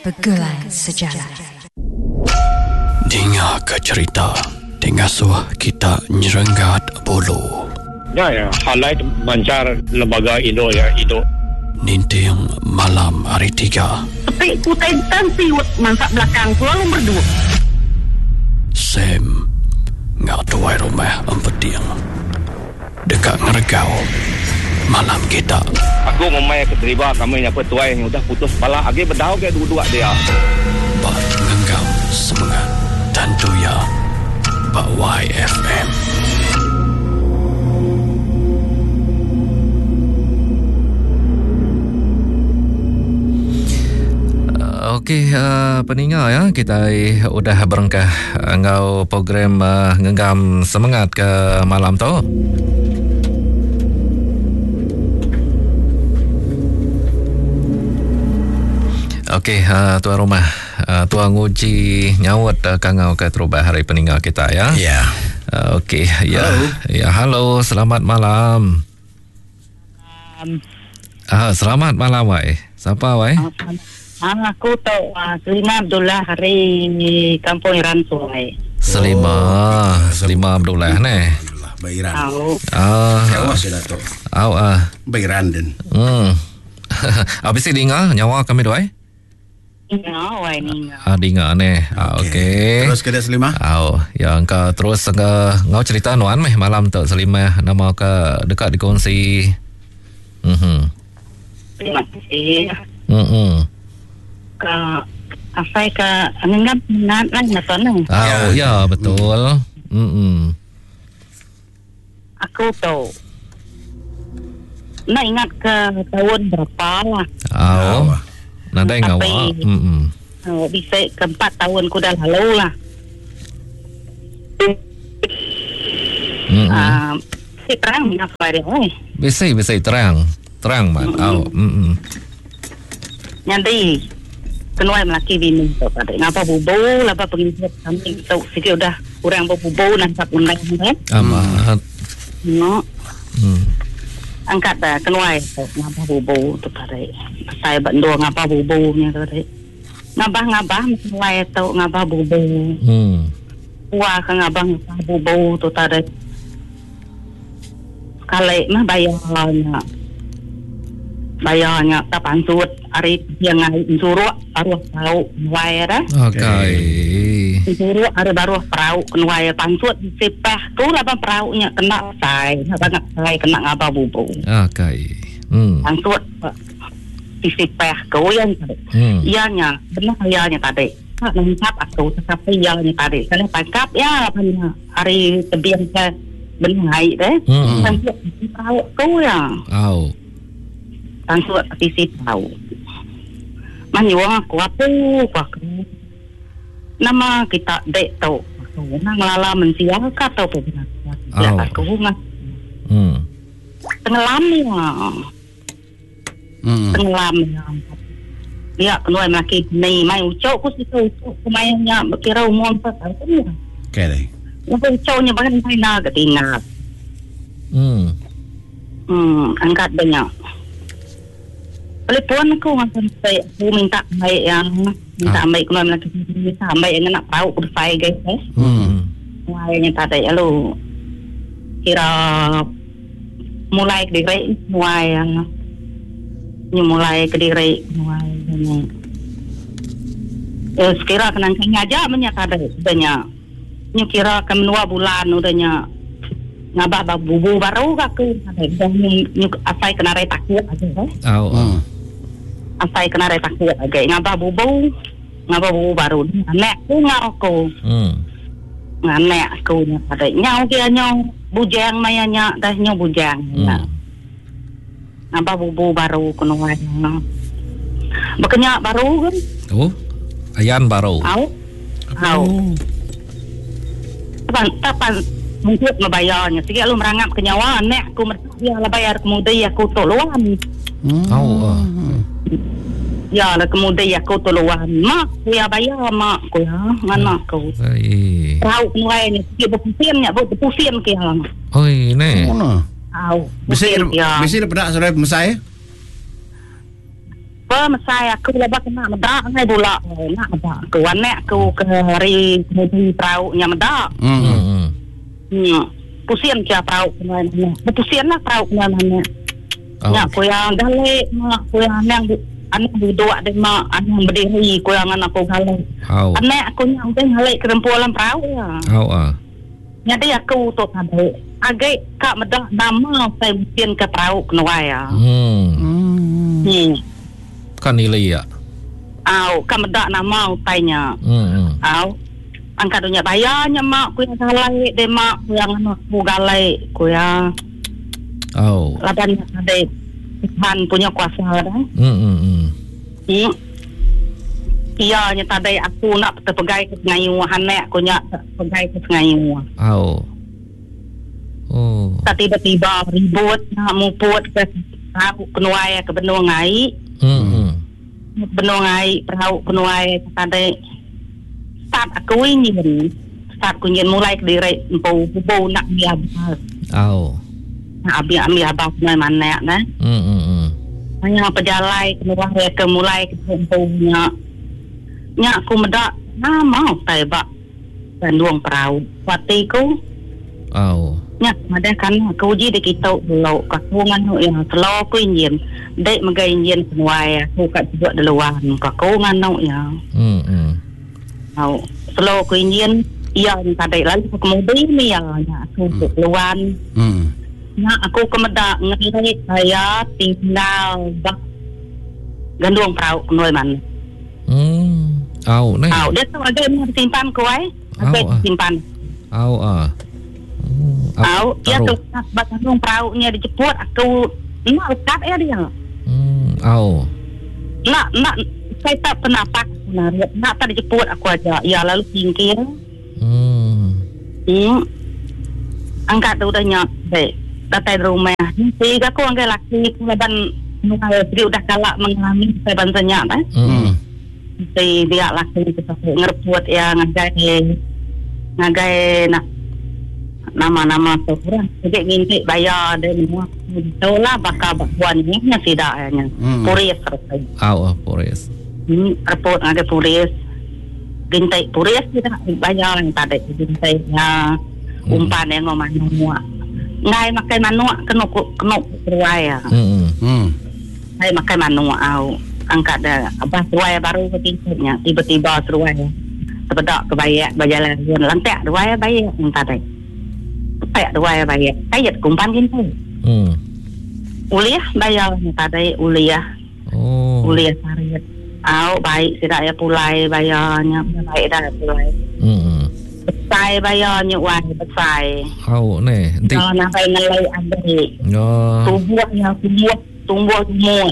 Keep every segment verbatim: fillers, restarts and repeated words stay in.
Pergulai Sejarah. Dengar ke cerita dengan suah kita nyerenggat bulu. Ya, ya. Highlight mancar lembaga Indo ya, Indo. Ninting malam hari tiga. Tapi ku tentan siwet mansak belakang selalu berdua. Sam ngak tuai rumah empeting. Dekat ngeregau malam kita. Aku memang keterima kami apa tuai yang udah putus bala agi berdau ke dua-dua dia. Bak ngenggam semangat dan tuya Bak Y F M. Okey, uh, pendengar ya, kita udah berengkah ngau program uh, ngenggam semangat ke malam tu. Okey, uh, tuan rumah, uh, tuan nguji nyawat uh, kangau ke terubah hari peninggal kita ya. Ya. Uh, Okey, ya. Halo. Ya, halo, selamat malam. Um, Ah, selamat malam wai. Siapa wai? Ah, aku tahu uh, Selima Abdullah hari Kampung Iran Sungai. Selima, Selima Abdullah ne. Alhamdulillah, Bairan. Tahu. Ah, Nyawa saya Dato'. au ah. Bairan din. Hmm. Habis dengar nyawa kami doai? Ya, wai ni. Ah, dengar ne. Ah, okey. Terus ke dia Selimah? Au, yang ka terus nga ngau cerita nuan meh malam tu Selimah nama ka dekat dikongsi. Mhm. Terima kasih. Mhm. Ka apa ka anggap minat lah na sana. Au, ya betul. Mhm. Aku tahu. Nak ingat ke tahun berapa lah. Au. Nadai ngau. Apa- Mhm. Oh, bisa keempat tahun ku dah lalu lah. Mhm. Ah, si terang apa dia? Eh, Bisa bisa terang. Terang man. Au. Mhm. nyandi. Kenuai melaki bini tu pada ngapa bubu lapa pergi kami tu sikit udah kurang bubu nampak undang kan. Amat. No, Hmm. angkat dah kenuai tu ngapa bubu tu pada. Saya bendua ngapa bubunya tu pada. Ngabah ngabah kenuai tu ngapa bubu. Hmm. Wah ke ngabah ngapa bubu tu pada. Kalau mah bayarnya. Bayarnya tak pansut hari yang ngai suruh baru tahu wai dah. Okey. Suruh ada baru perahu kenuai pansut sepah tu lah perahunya kena sai, banyak sai kena ngapa bubu. Okey. Hmm. Pansut di sepah kau yang tadi. Hmm. Ianya benar ianya tadi. Tak nampak aku tetapi ianya tadi. Kalau tangkap ya punya hari tebiang ke benai deh. Hmm. Pansut di perahu kau ya. Au. Pansut di sepah. Manyuang aku apa aku. Nama kita dek tau. Nang lala mensial ka tau po bina. Ya Oh. aku nga. Hmm. Tenggelam ya. Hmm. Tenggelam ya. Ya kenuai melaki ni mai ucok ku situ ucok kumayanya kira umum pa tau ni. Okey deh. Yang ucoknya bahkan mai na ketinggal. Hmm. Hmm, angkat banyak. Telepon aku ngapain saya aku minta baik yang minta baik keluar lagi minta baik yang nak tahu kursi guys eh. Hmm. Mulainya tadi lalu kira mulai ke diri mulai yang ni mulai ke diri mulai ini. Eh sekira kenang aja menyata tadi sebenarnya. Ni kira kan dua bulan udahnya ngabah bubu baru aku ada ni asai kena rai takut aja eh. Au. Hmm. Asai kena rai takut aja ngabah bubu ngabah bubu baru nek ku ngako Hmm. nek aku nya pada nyau kia nyau bujang mayanya dah nyau bujang Hmm. ngabah bubu baru kunuan bekenya baru kan Oh. Ayan baru. au au tapan tapan mungkin membayarnya sikit lu merangap ke nyawa nek aku merasa dia lah bayar kemudian aku tolongan Au. ah. ya lah kemudian aku tolongan mak aku ya bayar mak aku ya mana aku Baik. tahu kenuainya sikit berpusingnya berpusing kia lah Oi, ne. Oh, no. au Bisa pusing kia bisa daripada saudara mesai. Apa masai aku lebak nak medak ngai pula nak medak aku anak aku ke hari hari perauknya medak. Hmm. Hmm. Hmm. Pusian kia perauk kena mana. Pusian lah perauk kena mana. Oh. Nak ko yang galek mak ko yang nang anak duduk de mak anak berdiri ko yang anak ko galek. Au. Anak aku yang teng galek kerempuan perauk ya. Au ah. Nyadi aku tu tadi. Agak kak medak nama saya pusian ke perauk kena ya. Hmm. Hmm. Kan nilai ya. Au kak medak nama utainya. Hmm. Au angkat dunia bayarnya mak ku yang galai de mak ku yang anak ku galai ku yang Au. laban ada Tuhan punya kuasa dah. Hmm. Hmm. Hmm. Hmm. Iya nya tadi aku nak terpegai ke ngayu hanek ku nya terpegai ke ngayu. Au. Oh. Tak tiba-tiba ribut nak muput ke aku kenuai ke benua ngai. Hmm. Benua ngai perahu kenuai tadi start aku ingin start ku ingin mulai dari empu bu nak dia besar. Au. Nak abi ambil abah mana nah. Hmm. Hmm. Hanya pejalai keluar ke mulai ke empunya. Nya aku medak nah mau tebak Bandung perahu. Watiku Au. nya ada kan aku uji de kita dulu aku nganu yang selo ku ingin dek magai ingin semua ya aku kat juga deluan aku nganu ya. Hmm. Hmm. Au selo ku ingin iya tadi lalu kemudian ni ya aku deluan. Hmm. Nah, aku kemedak ngerit saya tinggal bak gandung perahu kenoi man. Hmm. Au nih. Au, dia tu ada yang simpan kuai. Au, Ada ah. simpan. Au ah. Hmm. Au, dia tu Taruh. bak gandung perahunya dijemput aku nak lekat ya dia. Hmm. Au. Nak nak saya tak pernah pak nak nak tak dijemput aku aja. Ya lalu singkir. Hmm. Hmm. Angkat tu dah nyak dek. Datang rumah. Ni aku angkat laki leban nungai dia udah galak mengalami saya bantunya kan. Hmm. Si dia laki itu ngerput ya ngagai ngagai nak nama-nama tu kurang. Jadi minta bayar dan semua. Itulah bakal buannya tidak hanya. Hmm. Polis terus. Au ah Polres. Hmm, report ngagai polis. Gintai polis tidak bayar yang tadi gintainya umpan yang ngomong semua. Ngai makai manua kena kena ruaya. Hmm. Hmm. Ngai makai manua au angkat dah abah ruaya baru ketingkatnya tiba-tiba ruaya. Terbedak ke bayak berjalan lantak ruaya bayak entah dai. Bayak ruaya bayak. Kayat kumpan gintai. Hmm. Uliah bayar entah dai uliah. Oh. Uliah sariat. Au baik tidak ya pulai bayarnya baik dah pulai. Hmm. Besai bayarnya wah besai. Au nih. Nanti. Kalau nak ngelai adik. Yo. Tumbuhnya tumbuh tumbuh semua.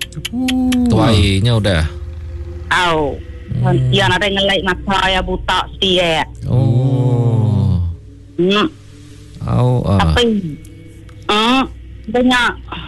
Tuainya udah. Au. Hmm. Yang ada ngelai mata ya buta setia. Oh. Hmm. Au ah. Tapi hmm banyak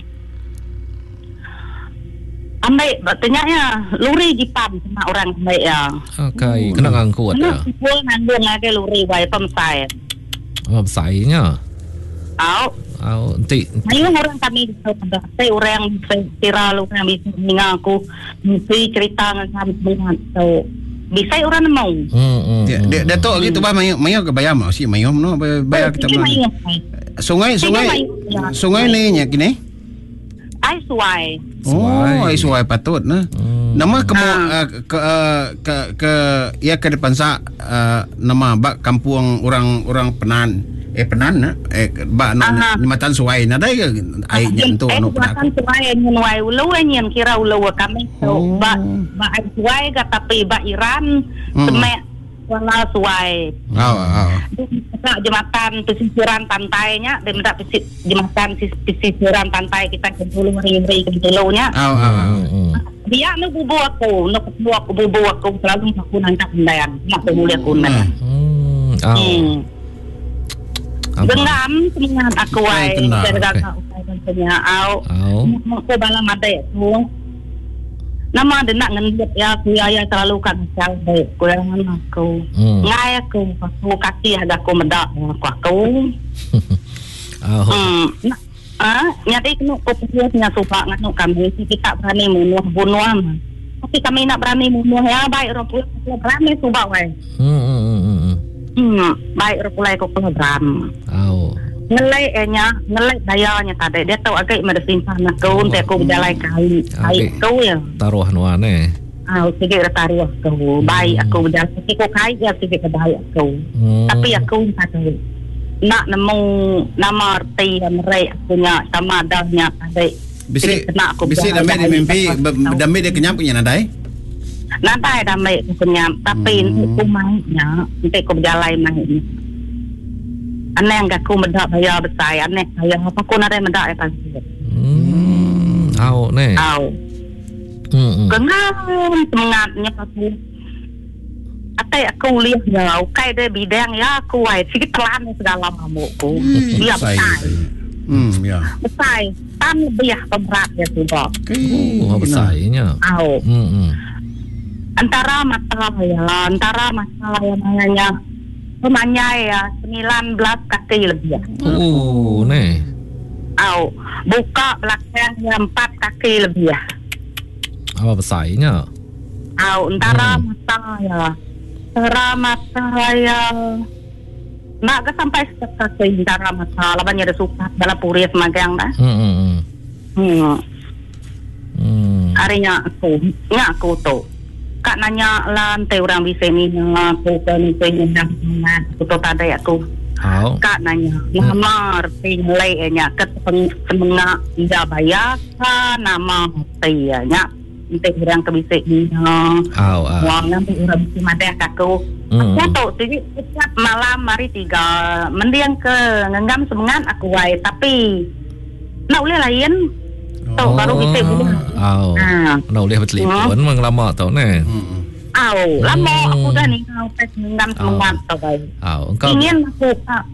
ambil bertanya luri Jepang sama orang ambil ya. Okay, kena ngangkut Kena ya. pukul ngandung lagi luri wai pemsai. Oh, sainya. Au. Au, nanti. Ayo orang kami ada saya orang kira lu yang bisa mengaku mesti cerita dengan kami so bisa orang mau. Hmm, hmm. Dia dia Datuk gitu bah mayo mayo ke bayam si mayo no bayar kita mana. Sungai sungai sungai ni nya kini. Ai suai. Oh, ai suai patut nah. Hmm. Nama ke Ah. ke ke ke ya ke depan sa uh, nama bak kampung orang orang Penan. Eh Penan na eh ba na Limatan Suai na dai ai nya tu Eh no bukan suai yang nuai ulu yang kira ulu kami so ba ba ai suai ga tapi ba Iran semek wala suai. Oh, oh. Kita jembatan pesisiran pantainya dan mendak jembatan pesisiran pantai kita ke Pulau Meri-Meri ke dulunya. Oh, oh, oh. Hmm. Dia nu bubu aku, nu bubu aku bubu aku selalu aku nangkap pendayan. Nak boleh aku mana. Hmm. Au. Hmm. Apa? Dengan semangat aku ai Ay, kenal, dari okay. kakak usai punya au. Au. Aku bala made tu. Nama dia nak ngendut ya aku ya ya selalu kan sampai kurang aku. Hmm. Ngai aku aku kasih ada aku medak aku aku. Au. Hmm. Nak Ah, nyari kena kopinya suka nganu kami kita berani bunuh bunuh. Tapi kami nak berani bunuh ya baik orang pula berani suka wei. Hmm hmm hmm. Hmm, baik orang pula kau program. Au. Ngelai nya, ngelai dayanya tadi dia tahu agak meresin sana kau untuk kau berjalan kali. Baik kau ya. Taruh nuane. Ah, sikit taruh kau. Baik aku berjalan sikit kau kai ya sikit kedai kau. Tapi aku tak tahu. Nak nemu nama arti mereka punya sama adanya tadi. Bisi bisi damai di mimpi damai dia kenyap punya nadai. Nadai damai kenyap tapi untuk mainnya untuk kau berjalan main. Aneh enggak aku mendak bayar besar aneh saya apa kau nadai mendak apa sih. Hmm, au ne. Au. Hmm. Kenal semangatnya pasti. Atai aku lihat ya, ukai dia bidang ya aku ay sikit pelan segala mamukku. Dia besar. Hmm, ya. Besar. Tan lebih berat ya sudah. Oh, besarnya. Au. Hmm, hmm. Antara masalah ya, antara masalah yang namanya pemanya ya sembilan belas kaki lebih. Oh, ne. Au. Buka belakang yang empat kaki lebih. Apa besarnya? Au, antara hmm. masalah ya. Antara masalah yang nak ke sampai setelah antara masalah banyak ada suka dalam puri semagang dah. Hmm, hmm, Hmm. hmm. Harinya aku, nya aku tu. Kak nanya lantai orang bisa ni aku kan ni penyedang mana aku tu tadi aku. Au. Kak nanya nama tinggalnya nya ke semengak tidak bayar nama tianya. Untuk orang kebisik ni. Au, au. Wang nanti orang bisa madah aku. Hmm. Aku tahu sih setiap malam mari tiga mendiang ke ngenggam semangat aku wae tapi nak boleh lain. Tahu baru bisa buat. Au. Ah. Nak boleh bertelefon mang lama tau ne. Au, lama aku dah ni kau pas ngenggam semangat tau wae. Au, engkau Ingin aku tak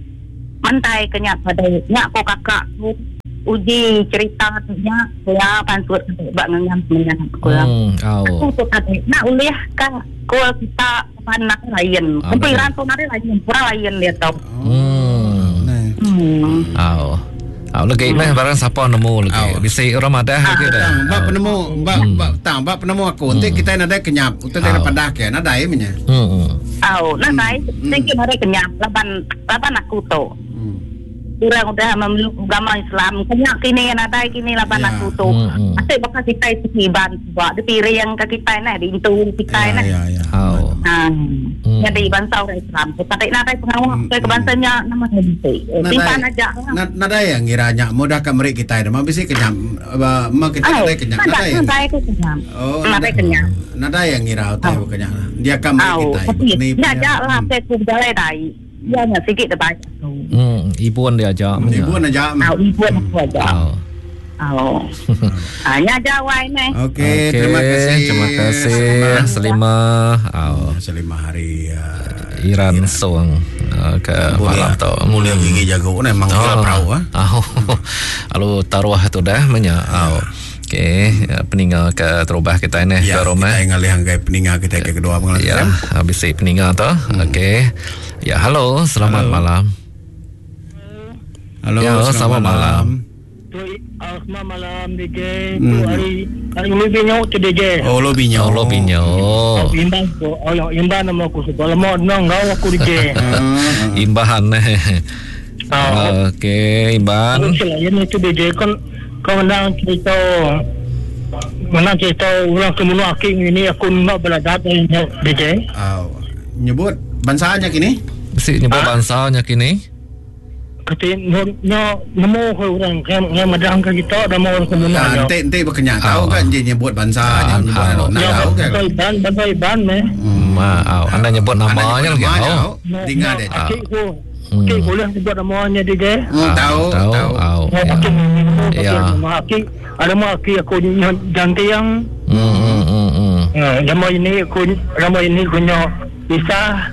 mentai kenyak pada nyak aku kakak tu uji cerita nya saya pansut bak ngenggam semangat aku. Hmm, au. Aku tu tadi nak boleh kan kau kita panak lain. Kumpulan tu nari lain, pura lain dia tau. Hmm. Hmm. Au. Au lagi meh barang siapa nemu lagi. Bisa Ramadan lagi dah. Bak penemu, bak bak tang bak penemu aku. Nanti kita nadai kenyap, kita dari padah ke nadai punya. Hmm. Au, nadai, tinggi nari kenyap laban laban aku tu. Orang udah memeluk agama Islam. Kenyak kini nadai kini laban aku tu. Asyik bakal kita itu hiban buat dipilih yang ke kita ni, di itu kita ni. Ya, ya. Au. Ah, jadi bangsa orang Islam. Tapi nadai pengawal ke kebangsanya nama Nabi. Simpan aja. Nadai yang kiranya mudah ke mereka kita dah. Mabisi kenyap, mak kita nadai kenyap. Nadai yang nadai aku kenyap. Oh, nadai kenyap. Nadai yang kira tahu kenyap. Dia ke mereka kita. Tapi dia aja lah saya ku berjalan dai. Dia hanya sikit dah baik. Hmm, ibuan dia ajak. Ibuan aja. Au, ibuan aku aja. Au. Oh. Hanya jawai ni. Okey, terima kasih. Terima kasih. Selima. Au. Selima hari uh, Iran Soang uh, ke malam tu. Mulia gigi jago memang oh. Perahu ah. Oh. Lalu taruh tu dah menya. Au. Okey, peninggal ke terubah kita ni ya, ke rumah. Kita ingat lihat peninggal kita ke kedua pengalas. Ya, habis peninggal tu. Hmm. Okey. Ya, halo, selamat halo. malam. Halo, ya, selamat, selamat malam. malam. Selamat malam D J. Hmm. Hari hari ini binyo tu D J. Oh, lo binyo. Oh, lo binyo. Oh, imbang ko. Oh, imbang nama aku sebab lama nang ngau aku D J. Imbahan eh. Oh. Okey, Imban. Selain itu D J kan kau nang cerita mana cerita orang kemudian aking ini aku nak belajar D J. Oh, nyebut bansanya kini? Mesti nyebut bansanya kini? Kata no no nemu orang yang madang ke kita ada mau kemudian. Ente ente berkenyak tahu kan dia nyebut bansa nyebut nak tahu kan. Ban ban ban meh. Ma, anda nyebut namanya lagi tahu. Tinggal dia. Okey, boleh sebut namanya dia. Tahu tahu. Ya. Okey, ada mau okey aku jangan yang hmm hmm hmm. Nama ini aku nama ini punya bisa.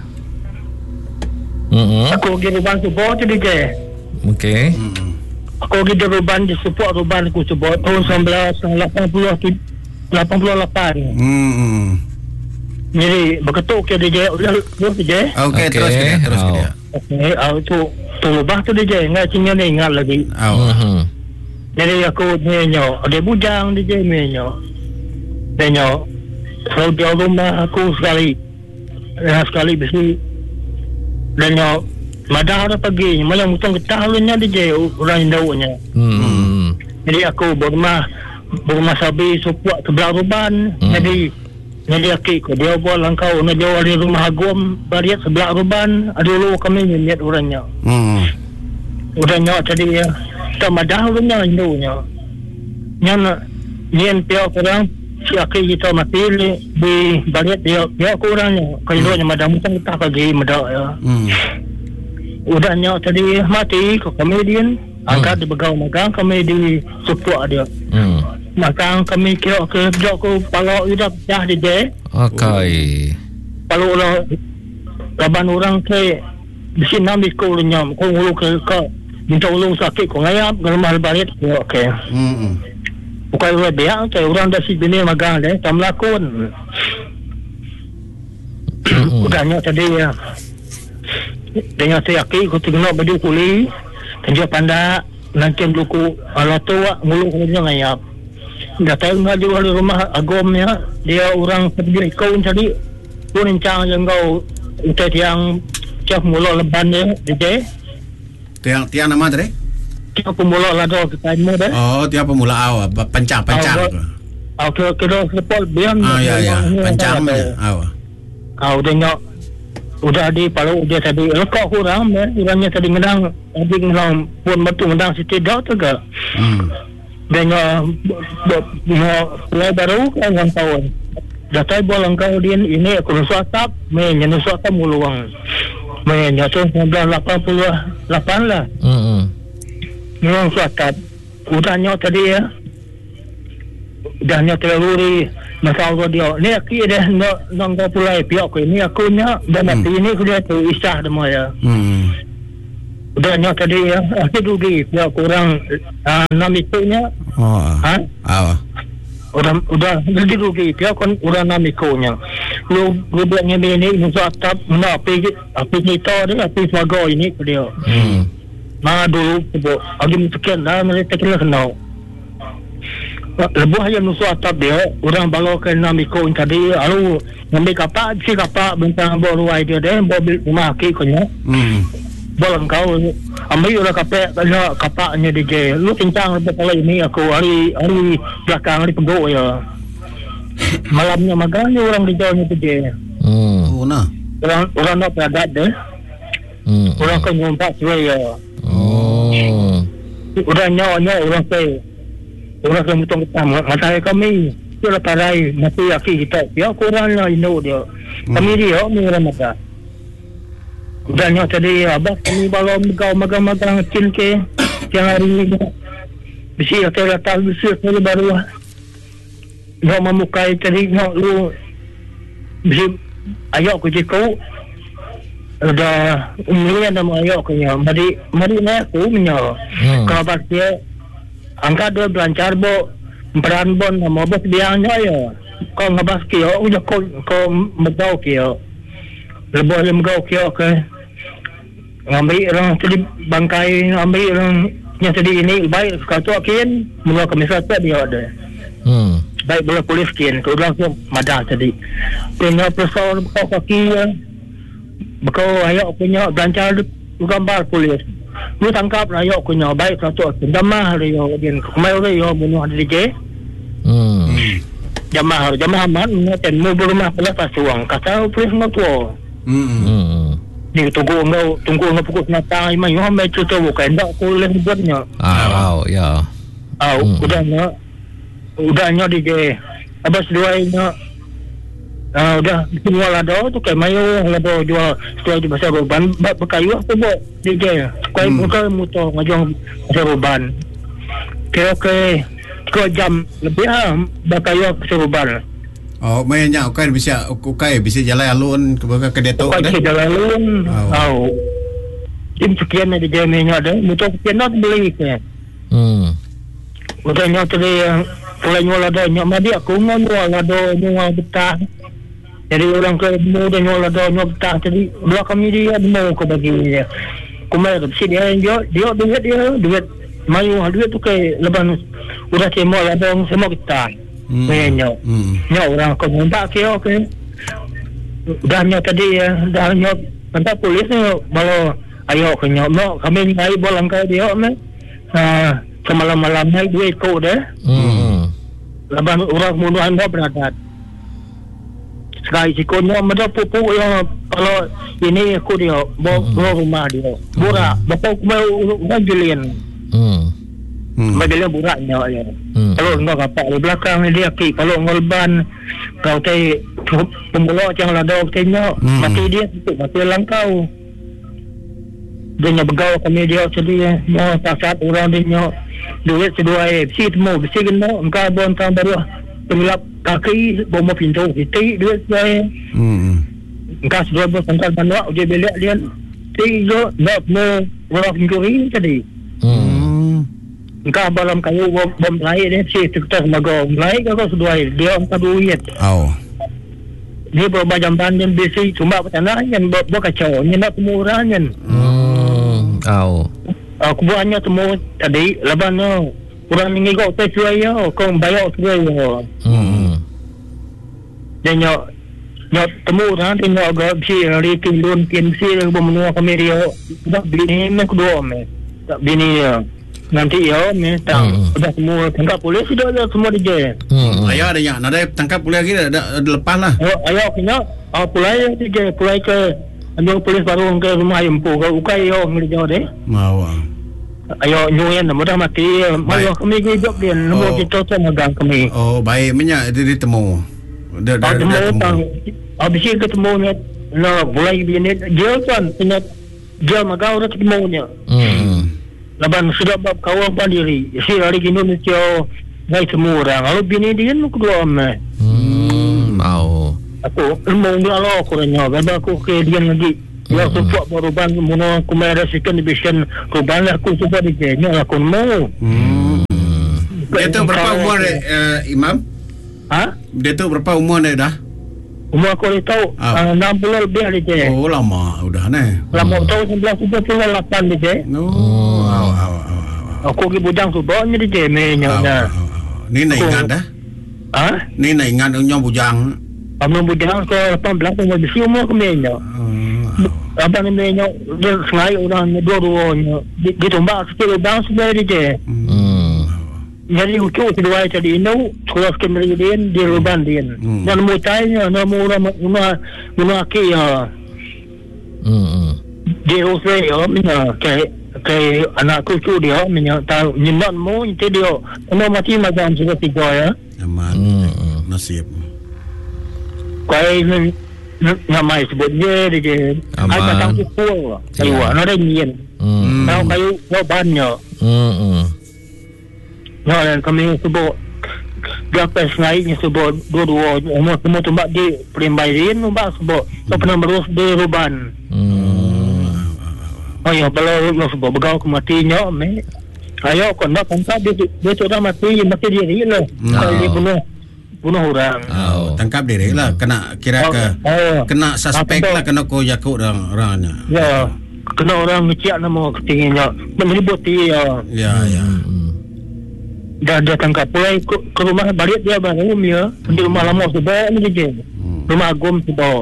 Hmm. Aku pergi ruban support tu dia. Okey. Aku pergi ruban di support ruban aku support tahun sembilan belas lapan puluh lapan puluh lapan. Hmm. Jadi begitu ke dia udah terus dia. Okey terus dia terus dia. Okey, ah itu tu lebah tu dia ingat cinya ni ingat lagi. Oh. Mhm. Jadi aku nyo, ada bujang dia nyo. Dia nyo. Kalau dia rumah aku sekali. Ya sekali besi. Dan nyo madah ada pagi, malam mutang getah lunya dia orang Indaunya. Hmm. Jadi aku berumah berumah sabi supuak sebelah ruban. Hmm. Jadi jadi aki ko dia buat langkau na jauh dari rumah agom bariat sebelah ruban. Ada dulu kami nyet orangnya. Hmm. Orangnya tadi ya. Tak madah lunya Indaunya. Nyan nyen pihak orang si aki kita mati di bariat dia dia orangnya. Kalau dia madah mutang getah pagi madah ya. Hmm. Udahnya tadi mati ke komedian angkat hmm. di begau magang kami di support dia Hmm. magang kami kira ke jok ko kalau udah dah di je Okay. kalau orang laban orang ke di sini ambil sekolahnya ko ulu ke ke minta ulung sakit ko ngayap rumah barit okey Hmm. bukan orang biar ke orang dah si bini magang deh tak melakon udahnya tadi ya dengan saya aki aku tengok baju kuli tenjo panda nanti luku ala tua ngulu ngulu ngayap dah tahu ngaju di rumah agomnya dia orang pergi kau tadi pun encang yang kau itu yang cak mulu leban dia dia Tiang tiang nama tadi? cak pemula lado kita mu dah Oh, tiang pemula awak pancang pancang. aku kira sepol biar Ah ya ya, pancangnya awak. kau tengok udah di palu dia tadi lekok kurang ya orangnya tadi ngedang tadi ngedang pun betul ngedang situ dah tu ke Hmm. dan mulai baru kan yang tahun dah tahu bolang kau dia ini aku nusuatap main yang nusuatap muluang main yang tu sembilan lapan puluh lapan lah Hmm. memang nusuatap udahnya tadi ya udahnya terlalu masalah dia ni aku dah nak nak kau pulai pihak aku ini aku nya dan nanti ini sudah tu isah demo ya Hmm. udahnya tadi ya aku dugi pihak kurang uh, enam itunya Oh. ha Awak. udah udah jadi dugi pihak kan udah enam itunya lu lu buatnya ini untuk atap nak pergi apa ni tahu dia apa sebagai ini dia Hmm. mana dulu tu agi mungkin dah mereka kena kenal lebuh yang nusu atap dia orang bawa ke namiko tadi lalu ngambil kapak si kapak bentang bawa ruai dia dia bawa rumah aki konya Hmm. bawa kau ambil orang kapak kena kapaknya D J lu kencang lebih kalau ini aku hari hari belakang hari pegok ya malamnya maganya orang di jauhnya D J Hmm. Oh nah. orang orang nak beradat deh Hmm. orang ke nyumpak cuy ya Oh. udah nyawa-nyawa orang ke orang yang betul pertama masalah kami dia lah parai mati aki kita dia kurang lah indo dia kami dia ni orang mata udah nyawa tadi abah kami bawa megau magang-magang kecil ke yang hari ni besi atau latar besi sekali baru nak memukai tadi nak lu besi ayok ke jikau udah umurnya nama ayok ke nya mari mari nak aku menyo kalau pas dia angka dua belancar bo peran bon sama bos biangnya ya kau ngabas kio udah kau kau megau kio lebih lebih megau kio ke ngambil orang tadi bangkai ngambil orang yang tadi ini baik kau akin mula kami satu dia ada Hmm. baik boleh polis kian kau langsung madah tadi punya persoalan kau kaki ya bekau ayok punya belancar gambar polis lu tangkap rakyat kunya baik satu jamah dia dia kemarin dia bunuh D J Hmm. jamah jamah man ten mu berumah pula pas uang kata polis nak tu Hmm. Hmm. ni tunggu engkau tunggu engkau pukul senatang imai yo ambil cerita bukan tak boleh buatnya Ah, wow, ya. ah udahnya udahnya D J abas dua nya ah udah semua lado tu kayak mayo lado jual setelah di pasar Roban berkayu apa buat D J kau bukan motor ngajong pasar Roban kira ke dua jam lebih ah berkayu pasar Roban Oh, mainnya okay bisa okay bisa jalan alun ke ke detok kau dah. bisa jalan alun oh tim sekian D J nya ada motor sekian nak beli ke Hmm. udahnya tadi mulai jual lado nya madi aku mau jual lado jual betah. Jadi orang ke mu dan nyola do nyobta jadi dua kami dia mau ke bagi dia. kumai sini dia dia duit dia duit mayu duit tu ke leban udah semua labang semua kita mainnya nya orang kau minta ke okey dah nya tadi ya dah nya minta polis kalau ayo ke nya no kami ngai bolang ke dia me ah semalam-malam naik duit kau dah hmm leban orang munuhan dah beradat sekali sikonnya ada pupuk yang kalau ini aku dia bawa rumah dia burak bapak mau orang julian hmm Madalnya buraknya ya. Hmm. Kalau enggak apa di belakang dia ki kalau ngolban kau teh pemula yang lada tengok hmm. mati dia tu mati langkau. Dia nya begau kami dia sedih mau saat orang dia duit sedua si temu besi kena engkau bon tahun baru pengelap kaki bomo pintu itu duit saya. Hmm. Engkau sedua bos engkau banyak dia belak dia tiga nak mau orang pinggiri tadi. Hmm. Engkau balam kayu bom bom lain ni si kita semagong lain kau sudah dia angkat duit. Oh. Dia bawa jamban yang besi cuma petana yang bawa kacau ni nak murah kan. Hmm. Oh. Aku buatnya temu tadi leban no. Orang ni kau tu saya kau bayar saya. Hmm. Dan nyok nyok temu orang tu nyok agak besi hari kilon kian besi bermenua kami dia. Dah beli ni nak dua me. Tak bini dia. Nanti ya, ni tang hmm. dah semua tangkap polis sudah ada semua dia. Hmm. Ayah ada yang ada tangkap polis lagi dah ada lepas lah. Oh, ayah kena ah pulai dia pulai ke ada polis baru ke rumah empu ke ukai yo ngi dia deh. Mau. Ayah nyuyen mudah mati. Malu kami hidup dia nombor kita tu magang kami. Oh, baik banyak dia ditemu. Dah dah temu. Habis ketemu ni no pulai bini dia kan punya dia magang dah ketemunya. Hmm. Laban sudah bab kawan pandiri. Si hari Indonesia ngai semua orang. Kalau bini dia nak kedua me. Hmm, mau. Aku mau ngalo aku nyo. Baba aku ke dia lagi. Dia support perubahan mono kumara sikan division kuban aku support dia. Nyo aku mau. Hmm. Dia tu berapa umur uh, Imam? Ha? Dia tu berapa umur dia dah? Umur aku ni tahu oh. enam puluh lebih dia. Oh lama udah ni. Lama tahun seribu sembilan ratus sembilan puluh lapan dia. Oh. Wow, wow, wow. Aku pergi budang tu bawa ni dia menya dah. Ni nak ingat dah? Ha? Ni nak ingat nyong bujang. Abang bujang ke lapan belas umur besi umur ke menya. Abang ni menya dia sengai orang dua-duanya. Ditumbak sikit lubang sudah dia. Hmm. Jadi ukur kedua tadi ini terus kemudian dia lubang dia. Dan mutainya nama orang rumah rumah ki ya. Hmm. Dia usai ya mina kayak kayak anak cucu dia mina tahu nyendan mu itu dia. Nama mati macam sudah tiga ya. Aman. Nasib. Kayak nama sebut dia dia. Ada tahu pun. Ayuh, ada nyen. Tahu kayu tahu banyak. Hmm. Ya, dan kami sebut berapa sengaja sebut dua-dua umur semua tempat di Perimbayan nombak sebut tak pernah berus di Ruban. Hmm. Oh ya, kalau lo sebut begau kematinya, me. Ayo kau nak tangkap dia dia sudah mati mati diri lah. Kalau dia bunuh bunuh orang. Oh, tangkap diri lah. Kena kira ke oh, kena suspek lah kena kau jakut orang orangnya. Ya, kena orang ngecek nama ketingginya. Melibuti ya. Ya, ya. Dan dia tangkap pulai ke, ke rumah balik dia baru ya di rumah lama sudah ni je hmm. rumah agum sudah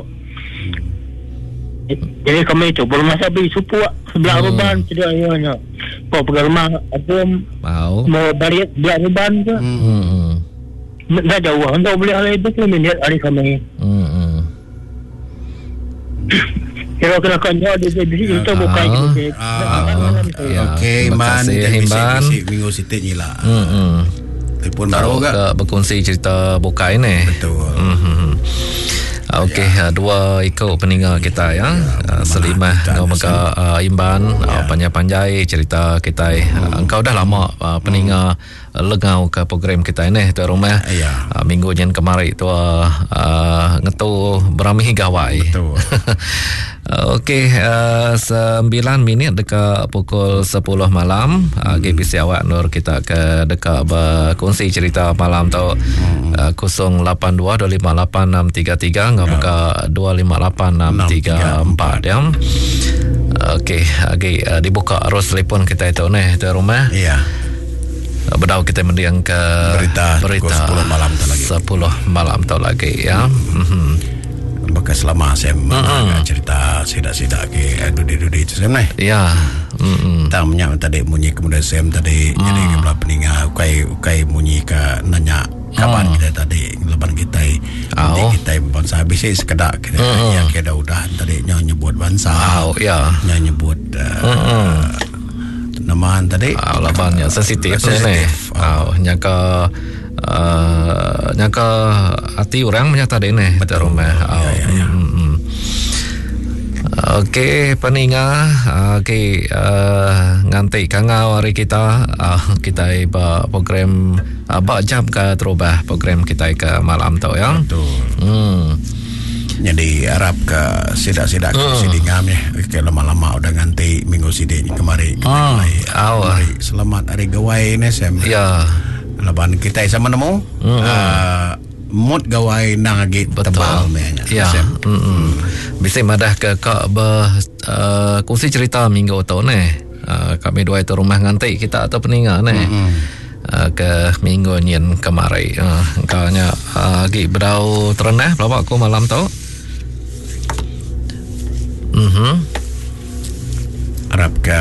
hmm. jadi kami tu belum masa beli supu sebelah hmm. Ruban sudah ayahnya kau pergi rumah agum wow. Mau balik belah Ruban ke hmm. dah jauh hendak beli hal itu pun minit hari kami hmm. Kalau kena kanya dia jadi kita buka itu. Okey, man. Himban. Minggu situ ni lah. Hmm. Telefon baru ke berkongsi cerita buka ini. Betul. Hmm. Okey, ya. Dua ikut peninggal kita ya. ya Selimah Nomaka uh, Imban ya. uh, Panjai-panjai cerita kita. Hmm. Uh, engkau dah lama uh, peninggal hmm. lengau ke program kita ini tu rumah. Ya. Uh, minggu yang kemarin tu uh, uh, ngetu berami gawai. Betul. Okey, uh, sembilan minit dekat pukul sepuluh malam. Uh, G P C awak Nur kita ke dekat berkongsi cerita malam tu. Hmm. Uh, kosong lapan dua dua lima lapan enam tiga tiga. Ngah buka dua lima lapan enam tiga empat ya. Okey, lagi uh, dibuka arus telefon kita itu nih, tuan rumah. Iya. Bedau kita mendiang ke berita, berita sepuluh malam tu lagi. sepuluh malam tu lagi ya. Mm-hmm. Bekas lama saya mm-hmm. cerita sidak-sidak ke dudi-dudi itu saya nih. Ya. Mm-hmm. Tak menyak tadi bunyi kemudian saya tadi mm. jadi kepala peninga ukai ukai bunyi ke nanya kapan mm. kita tadi leban kita oh. kita bangsa bisa sekedak kita mm. yang kita udah tadi nyanyi nyebut bangsa. Oh ya. Nyanyi nyebut uh, mm-hmm. nama tadi oh, labannya sensitif ni. Oh, nyaka uh, nyaka hati orang menyata deh nih betul rumah. Oh, ya, ya, ya. Mm-hmm. Okey, peninga, okey, uh, nganti kangau hari kita, uh, kita iba program uh, bak jam ke terubah program kita ke malam tu ya. Betul. Hmm. Jadi harap ke sidak-sidak ke hmm. sidingam ya. Ke lama-lama udah nganti minggu siding kemari. Kemari. Hmm. Selamat hari gawai ni Sam. Ya. Laban kita sama nemu. Hmm. Uh, mood gawai nang agi tebal mehnya. Ya. Hmm. Bisa madah ke kak bah uh, kongsi cerita minggu tu ni. Uh, kami dua itu rumah nganti kita atau peninga ni. Hmm. Uh, ke minggu nyen kemari. Uh, Kanya uh, lagi berau terendah berapa aku malam tu. Mhm. Harap ke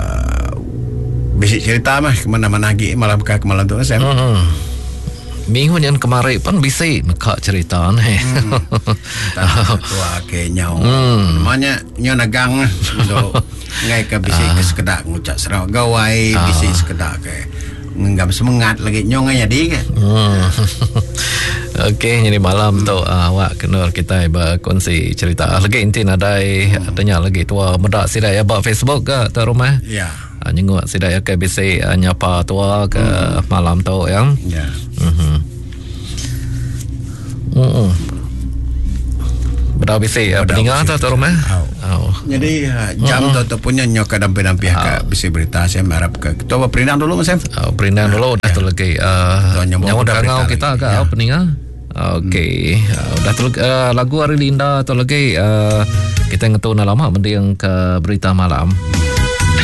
bisik cerita mah kemana-mana lagi malam ke malam tu Sam. Mhm. Minggu yang kemarin pun bisa nak cerita ni. Hmm. Tua ke nyau. Hmm. Namanya nyau nagang untuk ngai ke bisik ke sekedak ngucap serau gawai ah. bisik sekedak ke ngenggam semangat lagi nyau ngai jadi kan. Hmm. Okey, jadi malam tu uh, awak kenal kita berkongsi cerita. Lagi inti nadai hmm. adanya lagi tua medak sidai abak Facebook ke tu rumah. Ya. Uh, nyenguk sidai ke bisik uh, nyapa tua ke hmm. malam tu yang. Ya. Mhm. Hmm. Berapa bisi uh, peningat tu rumah? Oh. Jadi uh, jam tu tu punya nyok kadang-kadang pihak ke bisi berita saya harap ke kita berinang dulu Mas Sam. Oh, berinang dulu dah tu lagi uh, nyawa kangau kita ke apa peningat? Okey, uh, dah tu uh, lagu Ari Linda tu lagi uh, kita ngetu lama mendiang ke berita malam.